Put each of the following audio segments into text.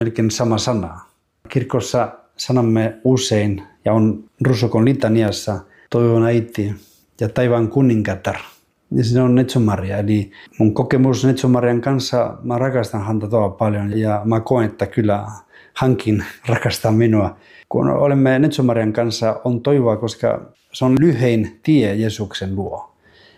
melkein sama sana. Kirkossa sanomme usein ja on Rosokon litaniassa toivon äiti ja taivaan kuningatar. Ja siinä on Neitso Maria. Eli mun kokemus Neitso Marian kanssa, mä rakastan häntä todella paljon ja mä koen, että kyllä hänkin rakastaa minua. Kun olemme Neitso Marian kanssa, on toivoa, koska se on lyhein tie Jeesuksen luo.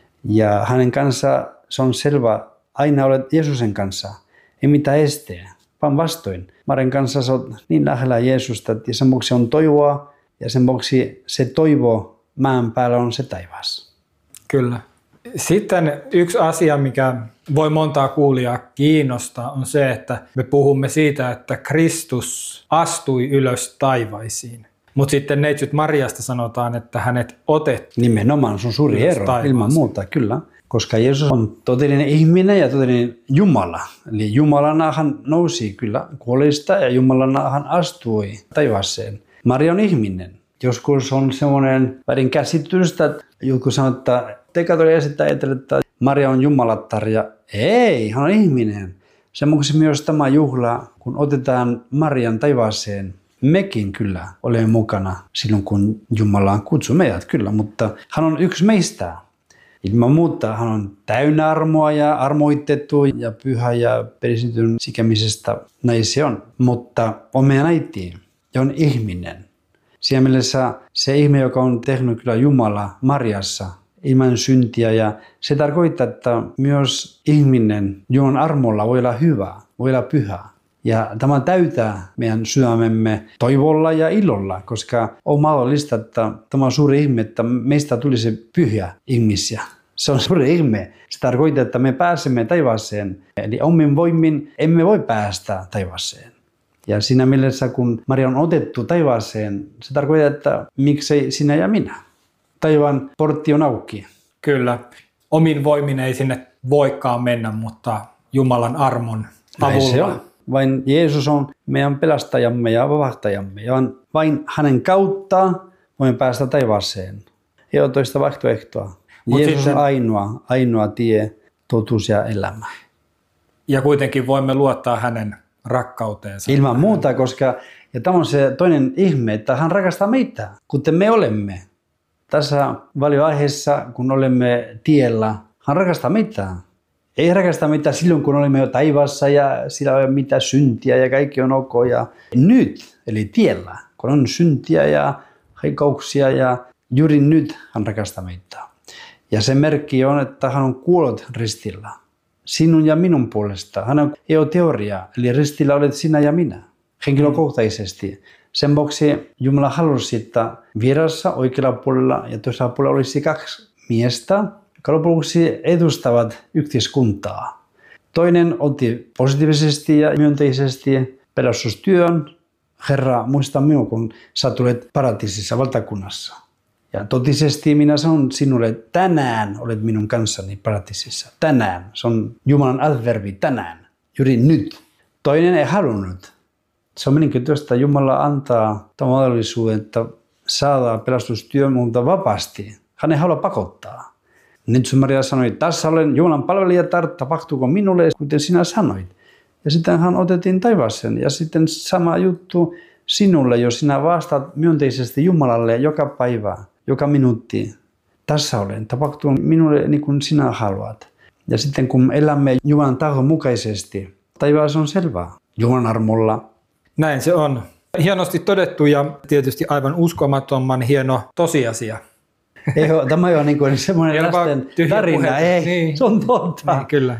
Ja hänen kanssa se on selvä, aina olet Jeesuksen kanssa, ei mitään esteä, vaan vastoin. Marian kanssa sä oot niin lähellä Jeesusta, ja sen vuoksi on toivoa, ja sen vuoksi se toivo maan päällä on se taivas. Kyllä. Sitten yksi asia, mikä voi montaa kuulijaa kiinnostaa, on se, että me puhumme siitä, että Kristus astui ylös taivaisiin. Mutta sitten Neitsyt Mariasta sanotaan, että hänet otettiin. Nimenomaan, se on suuri ero, ilman muuta, kyllä. Koska Jeesus on todellinen ihminen ja todellinen Jumala. Eli Jumalana hän nousi kyllä kuolleista ja Jumalana hän astui taivaaseen. Maria on ihminen. Joskus on semmoinen väärinkäsitystä, että joku sanoo, että te katsotaan että Maria on Jumalatar ja ei, hän on ihminen. Sen vuoksi myös tämä juhla, kun otetaan Marian taivaaseen, mekin kyllä olemme mukana silloin, kun Jumala kutsuu meidät kyllä, mutta hän on yksi meistä. Ilman muuta hän on täynnä armoa ja armoitettu ja pyhä ja peristetyn sikemisestä, näin se on. Mutta on meidän äiti ja on ihminen. Siinä mielessä se ihminen, joka on tehnyt kyllä Jumala Mariassa ilman syntiä ja se tarkoittaa, että myös ihminen Jumalan armolla voi olla hyvä, voi olla pyhä. Ja tämä täytää meidän sydämemme toivolla ja ilolla, koska on mahdollista, että tämä on suuri ihme, että meistä tulisi pyhiä ihmisiä. Se on suuri ihme. Se tarkoittaa, että me pääsemme taivaaseen. Eli omin voimin emme voi päästä taivaaseen. Ja siinä mielessä, kun Maria on otettu taivaaseen, se tarkoittaa, että miksei sinä ja minä. Taivaan portti on auki. Kyllä. Omin voimin ei sinne voikaan mennä, mutta Jumalan armon avulla. Vain Jeesus on meidän pelastajamme ja vapahtajamme. Ja vain hänen kautta voimme päästä taivaaseen. Ei ole toista vaihtoehtoa. Jeesus on ainoa tie, totuus ja elämä. Ja kuitenkin voimme luottaa hänen rakkauteensa. Ilman muuta, koska ja tämä on se toinen ihme, että hän rakastaa meitä, kuten me olemme. Tässä valioaiheessa, kun olemme tiellä, hän rakastaa meitä. Ei rakasta mitään silloin, kun olemme jo taivaassa ja sillä ei ole mitään syntiä ja kaikki on ok. Ja nyt, eli tiellä, kun on syntiä ja heikkouksia ja juuri nyt hän rakastaa meitä. Ja se merkki on, että hän on kuollut ristillä. Sinun ja minun puolesta. Hän ei ole teoria, eli ristillä olet sinä ja minä, henkilökohtaisesti. Sen vuoksi Jumala halusi, että vierassa oikealla puolella ja toisella puolella olisi kaksi miestä, jotka lopuksi edustavat yhteiskuntaa. Toinen otti positiivisesti ja myönteisesti pelastustyön. Herra, muista minua, kun sä tulet paratiisissa valtakunnassa. Ja totisesti minä sanon sinulle, tänään olet minun kanssani paratiisissa. Tänään. Se on Jumalan adverbi, tänään. Juuri nyt. Toinen ei halunnut. Se on mielenkiintoista, että Jumala antaa tämän mahdollisuuden, että saadaan pelastustyön muuta vapaasti. Hän ei halua pakottaa. Neitso Maria sanoi, tässä olen Jumalan palvelijatar, tapahtuuko minulle, kuten sinä sanoit. Ja sitten hän otettiin taivaaseen. Ja sitten sama juttu sinulle, jos sinä vastaat myönteisesti Jumalalle joka päivä, joka minuutti. Tässä olen, tapahtuu minulle niin kuin sinä haluat. Ja sitten kun elämme Jumalan tahdon mukaisesti, taivaassa on selvää. Jumalan armolla. Näin se on. Hienosti todettu ja tietysti aivan uskomattoman hieno tosiasia. Ei, tämä on niin kuin semmoinen lasten tarina. Ei, niin. Se on totta. Niin, kyllä.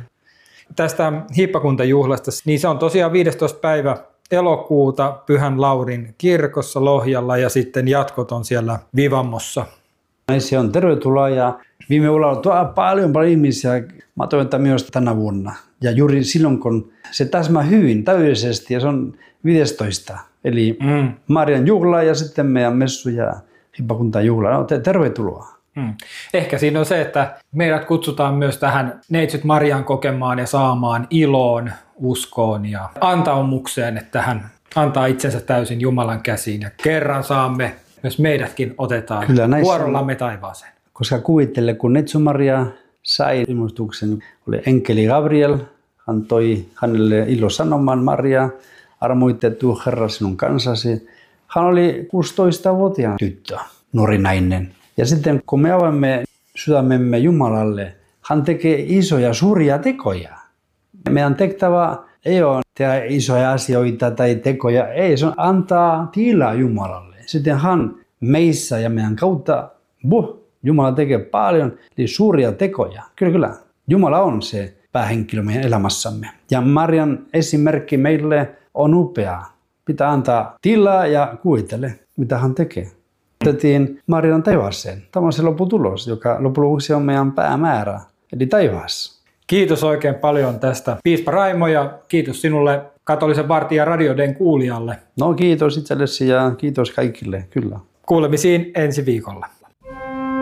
Tästä hiippakuntajuhlasta, niin se on tosiaan 15. päivä elokuuta Pyhän Laurin kirkossa Lohjalla ja sitten jatkot on siellä Vivammossa. Se on tervetuloa ja viime vuonna on paljon ihmisiä. Mä toivon, että myös tänä vuonna. Ja juuri silloin, kun se täsmää hyvin täydellisesti ja se on 15. Eli Marian juhla ja sitten meidän messu ja hiippakuntajuhla. No, tervetuloa. Ehkä siinä on se, että meidät kutsutaan myös tähän Neitsyt Marian kokemaan ja saamaan iloon, uskoon ja antaumukseen, että hän antaa itsensä täysin Jumalan käsiin ja kerran saamme, myös meidätkin otetaan vuorollamme taivaaseen. Koska kuvittele, kun Neitso Maria sai ilmoituksen, oli enkeli Gabriel, hän toi hänelle ilosanoman Maria, armoitettu Herra sinun kanssasi. Hän oli 16-vuotiaan tyttö, nuori nainen. Ja sitten kun me avaamme sydämemme Jumalalle, hän tekee isoja suuria tekoja. Meidän tehtävä ei ole tehdä isoja asioita tai tekoja, ei, se on antaa tilaa Jumalalle. Sitten hän meissä ja meidän kautta, Jumala tekee paljon eli suuria tekoja. Kyllä. Jumala on se päähenkilö meidän elämässämme. Ja Marian esimerkki meille on upea. Pitää antaa tilaa ja kuvitelle, mitä hän tekee. Otettiin Marian taivaaseen. Tämä on se lopputulos, joka lopuksi on meidän päämäärä, eli taivaassa. Kiitos oikein paljon tästä, piispa Raimo, ja kiitos sinulle Katolisen vartijan radioiden kuulijalle. No kiitos itsellesi ja kiitos kaikille, kyllä. Kuulemisiin ensi viikolla.